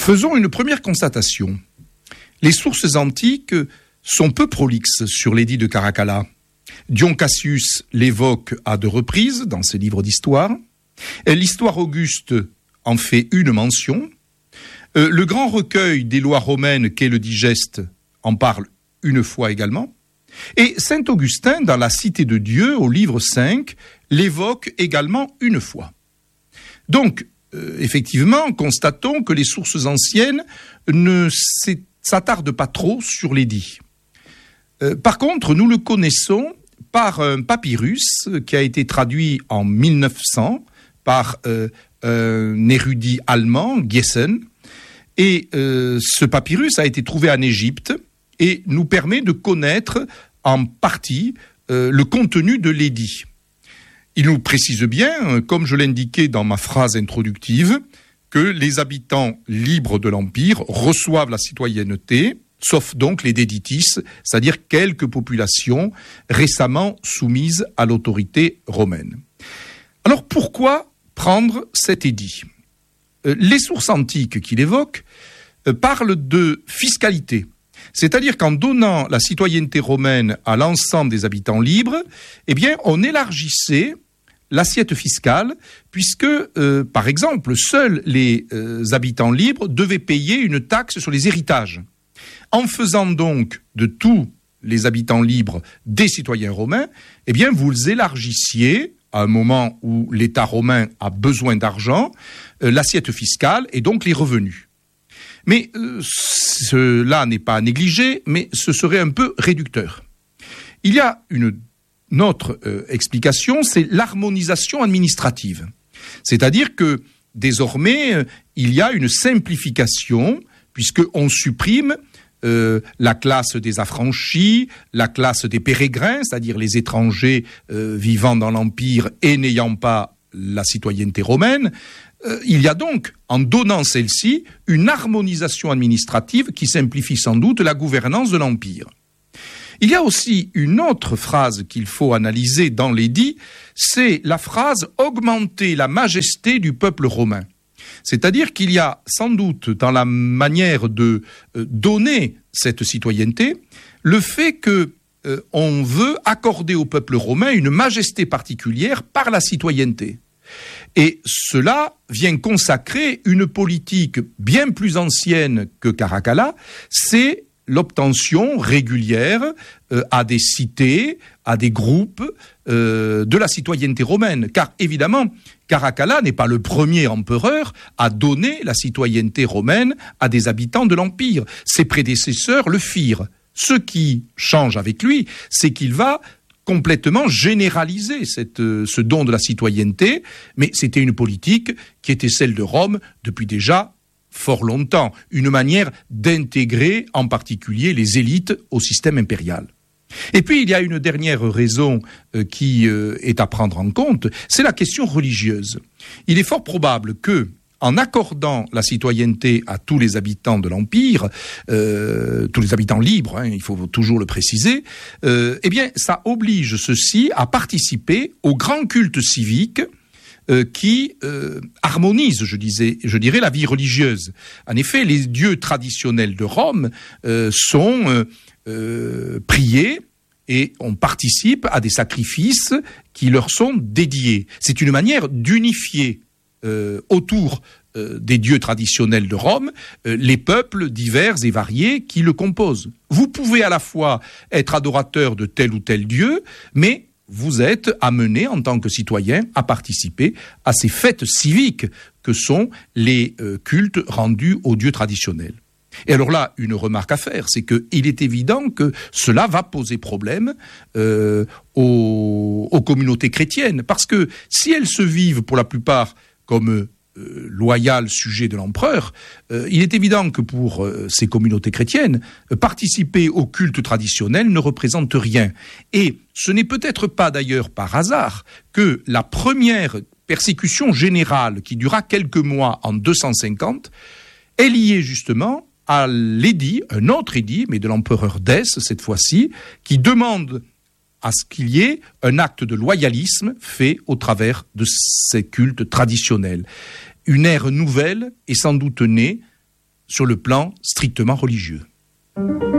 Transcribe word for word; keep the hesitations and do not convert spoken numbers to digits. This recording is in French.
Faisons une première constatation. Les sources antiques sont peu prolixes sur l'édit de Caracalla. Dion Cassius l'évoque à deux reprises dans ses livres d'histoire. L'histoire Auguste en fait une mention. Le grand recueil des lois romaines qu'est le Digeste en parle une fois également. Et saint Augustin, dans la Cité de Dieu, au livre cinq, l'évoque également une fois. Donc, euh, effectivement, constatons que les sources anciennes ne s'attardent pas trop sur l'édit. Euh, par contre, nous le connaissons par un papyrus qui a été traduit en mille neuf cents par euh, un érudit allemand, Gessen. Et euh, ce papyrus a été trouvé en Égypte et nous permet de connaître en partie euh, le contenu de l'édit. Il nous précise bien, comme je l'indiquais dans ma phrase introductive, que les habitants libres de l'Empire reçoivent la citoyenneté, sauf donc les déditis, c'est-à-dire quelques populations récemment soumises à l'autorité romaine. Alors pourquoi prendre cet édit ? Les sources antiques qu'il évoque parlent de fiscalité. C'est-à-dire qu'en donnant la citoyenneté romaine à l'ensemble des habitants libres, eh bien, on élargissait l'assiette fiscale, puisque, euh, par exemple, seuls les euh, habitants libres devaient payer une taxe sur les héritages. En faisant donc de tous les habitants libres des citoyens romains, eh bien, vous élargissiez, à un moment où l'État romain a besoin d'argent, euh, l'assiette fiscale et donc les revenus. Mais euh, cela n'est pas à négliger, mais ce serait un peu réducteur. Il y a une, une autre euh, explication, c'est l'harmonisation administrative. C'est-à-dire que désormais, euh, il y a une simplification, puisqu'on supprime euh, la classe des affranchis, la classe des pérégrins, c'est-à-dire les étrangers euh, vivant dans l'Empire et n'ayant pas la citoyenneté romaine. Euh, il y a donc, en donnant celle-ci, une harmonisation administrative qui simplifie sans doute la gouvernance de l'Empire. Il y a aussi une autre phrase qu'il faut analyser dans l'édit, c'est la phrase « augmenter la majesté du peuple romain ». C'est-à-dire qu'il y a sans doute dans la manière de euh, donner cette citoyenneté, le fait que euh, on veut accorder au peuple romain une majesté particulière par la citoyenneté. Et cela vient consacrer une politique bien plus ancienne que Caracalla, c'est l'obtention régulière euh, à des cités, à des groupes euh, de la citoyenneté romaine. Car évidemment, Caracalla n'est pas le premier empereur à donner la citoyenneté romaine à des habitants de l'Empire. Ses prédécesseurs le firent. Ce qui change avec lui, c'est qu'il va complètement généraliser cette, euh, ce don de la citoyenneté, mais c'était une politique qui était celle de Rome depuis déjà fort longtemps, une manière d'intégrer en particulier les élites au système impérial. Et puis il y a une dernière raison euh, qui euh, est à prendre en compte, c'est la question religieuse. Il est fort probable que, en accordant la citoyenneté à tous les habitants de l'Empire, euh, tous les habitants libres, hein, il faut toujours le préciser, euh, eh bien ça oblige ceux-ci à participer au grand culte civique Euh, qui euh, harmonise, je, disais, je dirais, la vie religieuse. En effet, les dieux traditionnels de Rome euh, sont euh, euh, priés et on participe à des sacrifices qui leur sont dédiés. C'est une manière d'unifier euh, autour euh, des dieux traditionnels de Rome euh, les peuples divers et variés qui le composent. Vous pouvez à la fois être adorateur de tel ou tel dieu, mais vous êtes amené en tant que citoyen à participer à ces fêtes civiques que sont les euh, cultes rendus aux dieux traditionnels. Et alors là, une remarque à faire, c'est qu'il est évident que cela va poser problème euh, aux, aux communautés chrétiennes, parce que si elles se vivent pour la plupart comme euh, loyales sujets de l'empereur, euh, il est évident que pour euh, ces communautés chrétiennes, euh, participer au culte traditionnel ne représente rien. Et ce n'est peut-être pas d'ailleurs par hasard que la première persécution générale qui dura quelques mois en deux cent cinquante est liée justement à l'édit, un autre édit, mais de l'empereur Dèce cette fois-ci, qui demande à ce qu'il y ait un acte de loyalisme fait au travers de ces cultes traditionnels. Une ère nouvelle est sans doute née sur le plan strictement religieux.